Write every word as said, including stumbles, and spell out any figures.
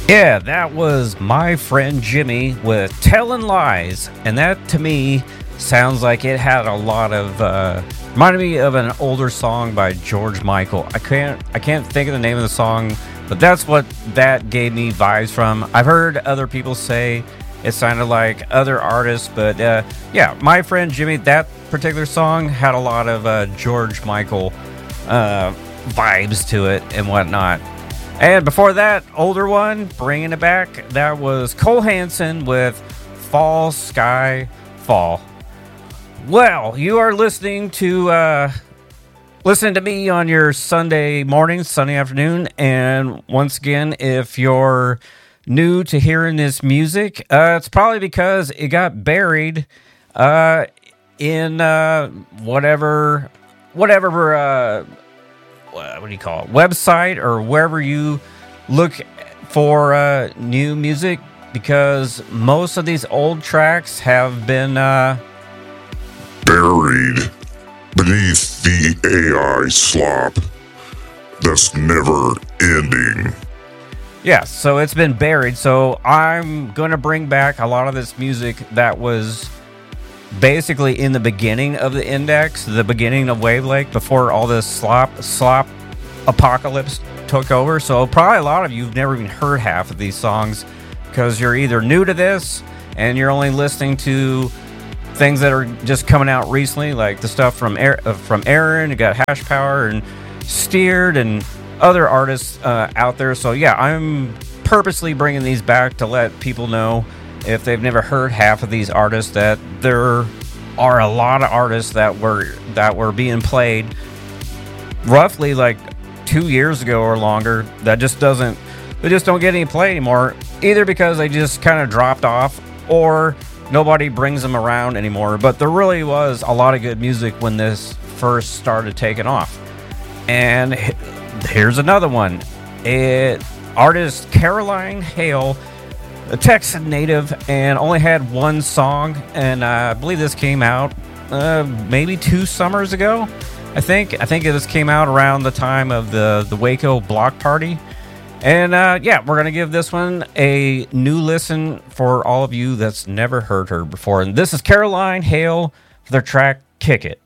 Yeah, that was My Friend Jimmy with Telling Lies. And that, to me, sounds like it had a lot of... Uh, reminded me of an older song by George Michael. I can't, I can't think of the name of the song, but that's what that gave me vibes from. I've heard other people say it sounded like other artists, but uh, yeah, My Friend Jimmy, that particular song had a lot of uh, George Michael uh, vibes to it and whatnot. And before that, older one, bringing it back, that was Cole Hanson with Fall Sky Fall. Well, you are listening to uh, listen to me on your Sunday morning, Sunday afternoon, and once again, if you're new to hearing this music, uh, it's probably because it got buried uh, in uh, whatever, whatever. Uh, what do you call it, website or wherever you look for uh, new music, because most of these old tracks have been uh, buried beneath the A I slop that's never ending. Yeah, so it's been buried. So I'm going to bring back a lot of this music that was basically in the beginning of the index, the beginning of Wavelake, before all this slop slop apocalypse took over. So probably a lot of you have never even heard half of these songs because you're either new to this and you're only listening to things that are just coming out recently, like the stuff from Air, uh, from Aaron. You got Hash Power and Steered and other artists uh, out there. So yeah, I'm purposely bringing these back to let people know, if they've never heard half of these artists, that there are a lot of artists that were that were being played roughly like two years ago or longer that just doesn't they just don't get any play anymore, either because they just kind of dropped off or nobody brings them around anymore. But there really was a lot of good music when this first started taking off. And here's another one. It artist Caroline Hale, a Texan native, and only had one song, and uh, I believe this came out uh, maybe two summers ago. I think I think this came out around the time of the the Waco block party, and uh, yeah, we're gonna give this one a new listen for all of you that's never heard her before. And this is Caroline Hale for their track "Kick It."